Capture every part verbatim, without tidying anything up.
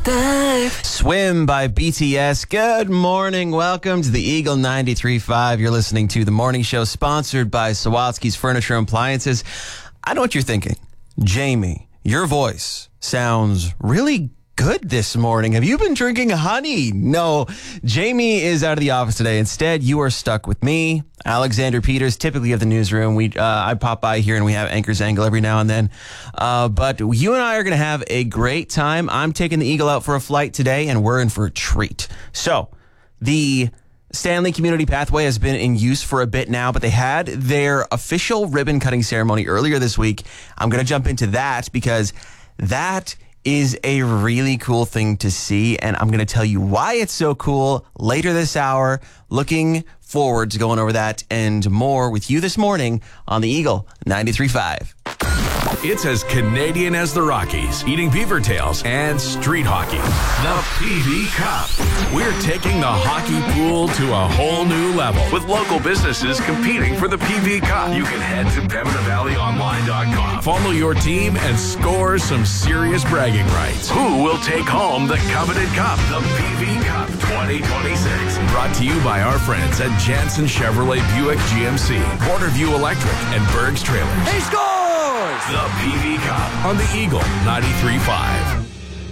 Swim by B T S. Good morning. Welcome to the Eagle ninety-three point five. You're listening to The Morning Show, sponsored by Sawatsky's Furniture and Appliances. I know what you're thinking. Jamie, your voice sounds really good this morning. Have you been drinking honey? No, Jamie is out of the office today. Instead, you are stuck with me, Alexander Peters, typically of the newsroom. We uh, I pop by here and we have Anchor's Angle every now and then. Uh, but you and I are going to have a great time. I'm taking the Eagle out for a flight today, and we're in for a treat. So, the Stanley Community Pathway has been in use for a bit now, but they had their official ribbon cutting ceremony earlier this week. I'm going to jump into that because that is a really cool thing to see, and I'm going to tell you why it's so cool later this hour. Looking forward to going over that and more with you this morning on the Eagle ninety-three point five. It's as Canadian as the Rockies, eating beaver tails, and street hockey. The P V Cup. We're taking the hockey pool to a whole new level with local businesses competing for the P V Cup. You can head to Pembina Valley Online dot com. Follow your team and score some serious bragging rights. Who will take home the coveted cup? The P V Cup twenty twenty-six. Brought to you by our friends at Jansen Chevrolet Buick G M C, Porterview Electric, and Berg's Trailers. He scores! The P V Cup on the Eagle ninety-three point five.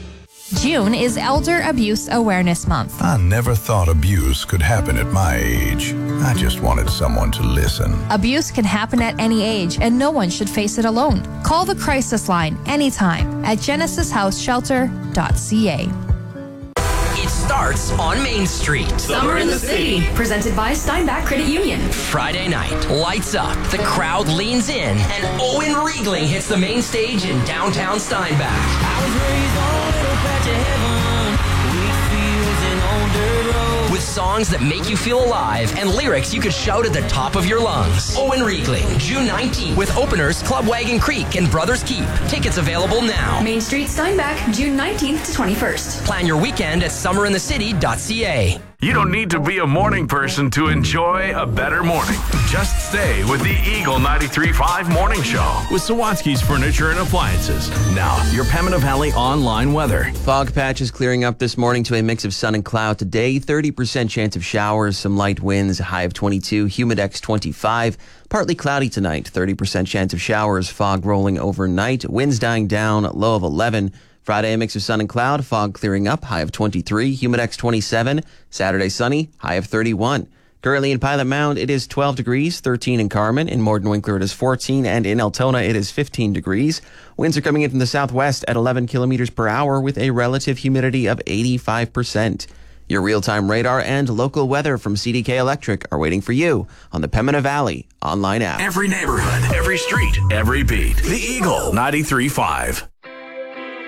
June is Elder Abuse Awareness Month. I never thought abuse could happen at my age. I just wanted someone to listen. Abuse can happen at any age, and no one should face it alone. Call the crisis line anytime at genesis house shelter dot c a. It starts on Main Street. Summer in the City, presented by Steinbach Credit Union. Friday night, lights up, the crowd leans in, and Owen Riegling hits the main stage in downtown Steinbach. I was raised on a little patch of heaven, wheat fields and old dirt roads. With songs that make you feel alive and lyrics you could shout at the top of your lungs. Owen Riegling, June nineteenth, with openers Club Wagon Creek and Brothers Keep. Tickets available now. Main Street, Steinbach, June nineteenth to twenty-first. Plan your weekend at summer in the city dot c a. You don't need to be a morning person to enjoy a better morning. Just stay with the Eagle ninety-three point five Morning Show with Sawatsky's Furniture and Appliances. Now, your Pembina Valley online weather. Fog patches clearing up this morning to a mix of sun and cloud today. thirty percent chance of showers, some light winds, a high of twenty-two, humidex twenty-five. Partly cloudy tonight, thirty percent chance of showers, fog rolling overnight, winds dying down, low of eleven. Friday, a mix of sun and cloud, fog clearing up, high of twenty-three, humidex twenty-seven. Saturday, sunny, high of thirty-one. Currently in Pilot Mound, it is twelve degrees, thirteen in Carmen. In Morden Winkler, it is fourteen, and in Altona, it is fifteen degrees. Winds are coming in from the southwest at eleven kilometers per hour with a relative humidity of eighty-five percent. Your real-time radar and local weather from C D K Electric are waiting for you on the Pembina Valley online app. Every neighborhood, every street, every beat. The Eagle ninety-three point five.